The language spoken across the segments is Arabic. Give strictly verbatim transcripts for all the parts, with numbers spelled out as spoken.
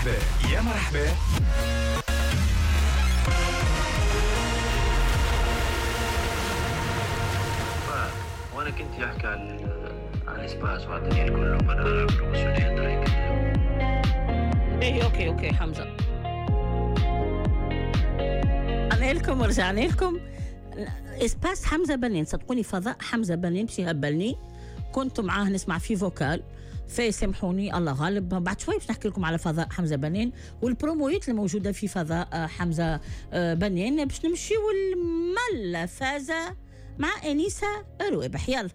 مرحبا يا مرحبا. وانا كنت يحكي عن عن اسباس وعطاني كله انا بروفيسيونيل هيك. ايه اوكي اوكي حمزه، انا لكم ورجعنا لكم. اسباس حمزه بنين، صدقوني فضاء حمزه بنين باش يهبلني. كنت معاه نسمع في فوكال فيسامحوني الله غالب. بعد شوي باش نحكي لكم على فضاء حمزه بنين والبرومويات الموجوده في فضاء حمزه بنين. باش نمشيو الملا فازه مع انيسه الرويبح. يلا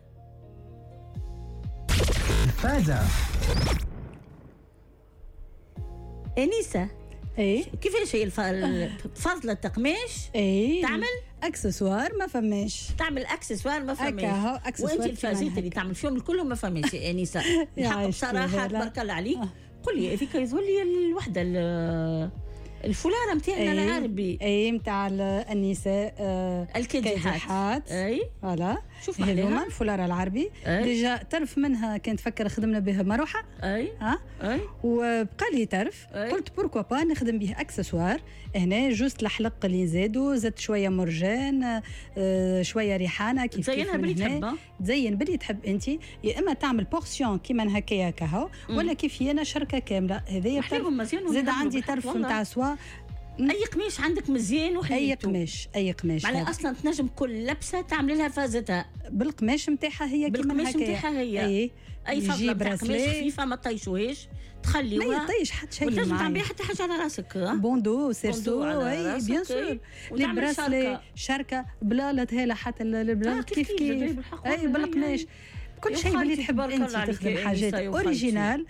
فازه انيسه، ايه كيفاش هي الف... فضله التقماش؟ ايه تعمل اكسسوار ما فماش، تعمل اكسسوار ما هكا فماش. هو اكسسوار وانت الفازيت اللي تعمل فيهم الكل ما فماش يا انيسه. الحق بصراحه تبارك الله عليك. قل لي هذيك يظهر لي الوحده الفلاره نتاعنا أيه العربي، اي نتاع النساء آه الكادحات. اي فوالا شوف هذوما الفلاره العربي. أي. ديجا تعرف منها كنت فكر خدمنا بها مروحه. اي ها اي وبقى لي تعرف أي. قلت بوركوا با نخدم به اكسسوار هنا. جوست الحلق اللي زادوا زدت شويه مرجان آه شويه ريحانه كيف تزينها باللي تحبها، تزين باللي تحب انت. يا اما تعمل بورسيون كيما هكايا كهو ولا كيف هي شركه كامله. هذايا زاد عندي طرف نتاع سوا اي قميش عندك مزيان اي قماش اي قماش معناها اصلا تنجم كل لبسه تعمل لها فازتها بالقماش نتاعها هي كيما بالقماش نتاعها هي. اي اي فضله تاع قماش خفيفه ما طيشوهاش تخليوها ما يطيش حتى شيء. وتنجم تعمل بها حتى حاجه على راسك بوندو سيرسو. اي بيان سور لي براسلي شركه بلاله هاله حتى البلال كيف كيف اي بالقماش كل شيء اللي تحب انت تخدم حاجات اوريجينال.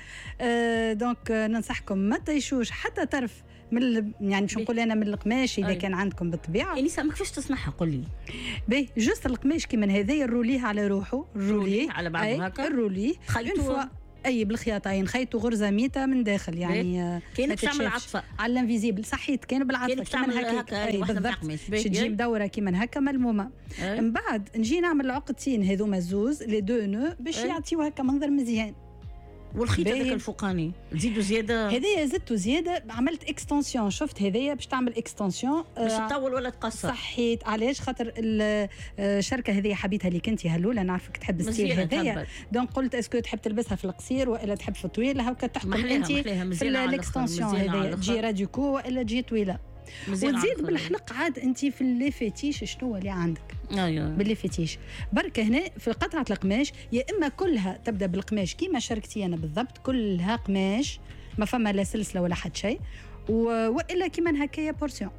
آه دونك ننصحكم ما تيشوش حتى طرف من يعني مش نقول انا من القماش اذا كان عندكم بالطبيعه. يعني ما كيفاش تصنعها قول لي؟ باهي جوست القماش كيما هذايا الروليه على روحه الروليه على بعضه هكا الروليه خيطوه اي بالخياطين خيطوا غرزه ميته من داخل يعني كاين تعمل عطفه على الانفيزيبل صحيت كان بالعطفه كيما هكا اي بالضبط تجي مدوره كيما هكا ملمومه. من بعد نجي نعمل العقدتين هذوما الزوز لي دو نو باش يعطيو هكا منظر مزيان. والخيط هذاك الفوقاني تزيدوا زياده؟ هذايا زدتوا زياده عملت اكستنسيون. شفت هذايا باش تعمل اكستنسيون باش تطول ولا تقصر. صحيت علاش خاطر الشركه هذه حبيتها اللي كنتي هلوله نعرفك تحب الستيل هذايا دونك قلت اسكو تحب تلبسها في القصير والا تحب في الطويل هكا تحكم انت في الاكستنسيون هذايا تجي راديكو والا تجي طويله. وتزيد بالحلق عاد انت في اللي فيتيش شنو اللي عندك. ايوه باللي فيتيش برك هنا في قطعه القماش يا اما كلها تبدا بالقماش كيما شاركتي انا بالضبط كلها قماش ما فما لا سلسله ولا حد شيء والا كيما هكايا بورسيون.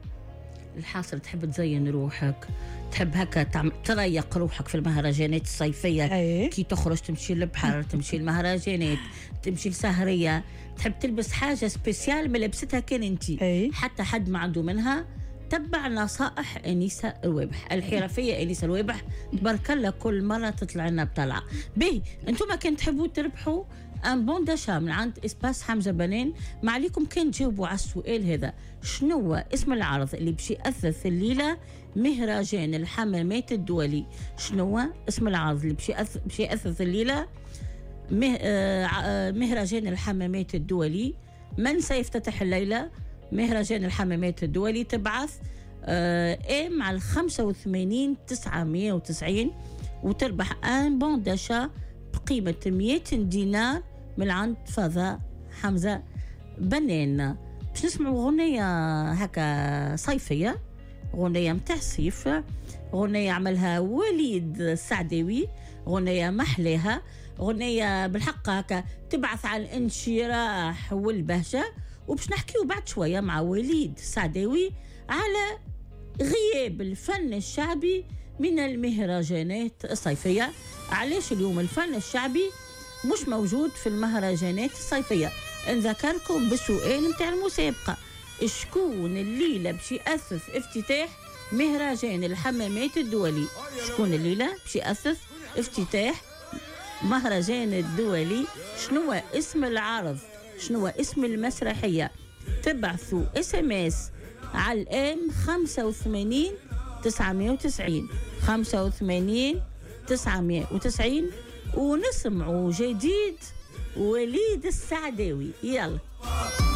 الحاصل تحب تزين روحك تحب هكا تعمل تريق روحك في المهرجانات الصيفيه. أيه. كي تخرج تمشي للبحر تمشي المهرجانات تمشي لسهريه تحب تلبس حاجه سبيسيال ملبستها كان انت. أيه. حتى حد ما عنده منها تبع نصائح انيسه الرويبح الحرفيه. انيسه الرويبح تبارك الله كل مره تطلع لنا بطلعه باهي. انتم كان تحبوا تربحوا ان بون داشا من عند اسباس حمزه بنين. ما عليكم كان تجاوبوا على السؤال هذا شنو هو اسم العرض اللي باش يأثث الليله مهرجان الحمامات الدولي. شنو هو اسم العرض اللي باش باش يأثث الليله مه... آه... مهرجان الحمامات الدولي. من سيفتتح الليله مهرجان الحمامات الدولي؟ تبعث آه ام على خمسة وثمانين تسعمية وتسعين وتربح ان بون داشا بقيمه مئة دينار من عند فضاء حمزه بنين. باش نسمعوا غنيه هكا صيفيه، غنيه متاع الصيف، غنيه عملها وليد السعداوي، غنيه محلاها، غنيه بالحق هكا تبعث على الانشراح والبهجه. وباش نحكيو بعد شويه مع وليد السعداوي على غياب الفن الشعبي من المهرجانات الصيفيه. علاش اليوم الفن الشعبي مش موجود في المهرجانات الصيفيه؟ نذكركم بالسؤال نتاع المسابقه شكون الليله باش يأسس افتتاح مهرجان الحمامات الدولي؟ شكون الليله باش يأسس افتتاح مهرجان الدولي؟ شنو هو اسم العرض؟ شنو هو اسم المسرحيه؟ تبعثوا اس ام اس على الام خمسة وثمانين تسعمية وتسعين خمسة وثمانين تسعمية وتسعين ونسمعوا جديد وليد السعداوي. يلا